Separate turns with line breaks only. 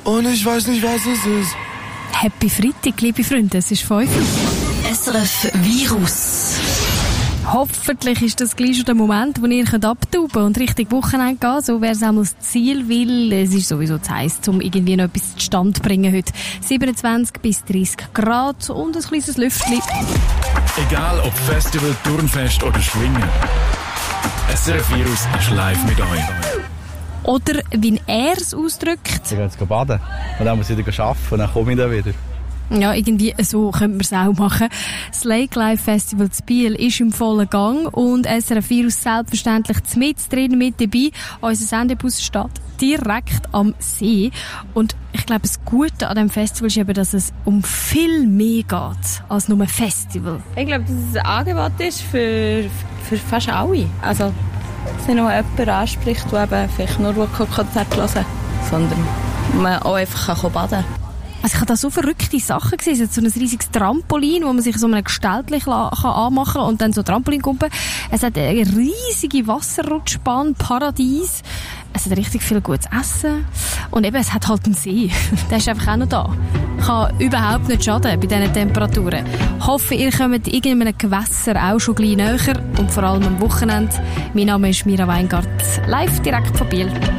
und ich weiß nicht, was es ist.
Happy Freitag, liebe Freunde, es ist 5 Uhr.
SRF Virus.
Hoffentlich ist das gleich schon der Moment, wo ihr abtauben und Richtung Wochenende gehen. So wäre es einmal das Ziel, weil es ist sowieso zu heiß, um irgendwie noch etwas zustande zu bringen heute. 27 bis 30 Grad und ein kleines Lüftchen.
Egal ob Festival, Turnfest oder Schwingen. SRF Virus ist live mit euch.
Oder wie er es ausdrückt.
Ich gehe jetzt baden und dann muss ich wieder arbeiten und dann komme ich dann wieder.
Ja, irgendwie so könnte man es auch machen. Das Lake Life Festival zu Biel ist im vollen Gang und SRF Virus selbstverständlich mit drin, mit dabei. Unser Sendebus steht direkt am See. Und ich glaube, das Gute an diesem Festival ist eben, dass es um viel mehr geht als nur ein Festival.
Ich glaube, dass es ein Angebot ist für fast alle. Also, dass nicht nur jemand anspricht, der eben vielleicht nur Konzert hören kann, sondern man auch einfach baden kann.
Also ich habe da so verrückte Sachen gesehen. Es hat so ein riesiges Trampolin, wo man sich so einem gestaltlich anmachen kann und dann so Trampolinkumpen. Es hat eine riesige Wasserrutschbahn, Paradies. Es hat richtig viel gutes Essen. Und eben, es hat halt einen See. Der ist einfach auch noch da. Kann überhaupt nicht schaden bei diesen Temperaturen. Hoffe, ihr kommt irgendeinem Gewässer auch schon gleich näher. Und vor allem am Wochenende. Mein Name ist Mira Weingart. Live direkt von Biel.